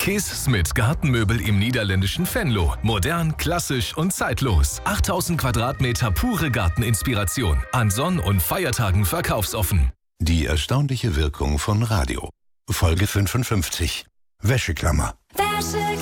Kees Smit Gartenmöbel im niederländischen Venlo. Modern, klassisch und zeitlos. 8000 Quadratmeter pure Garteninspiration. An Sonn- und Feiertagen verkaufsoffen. Die erstaunliche Wirkung von Radio. Folge 55. Wäscheklammer.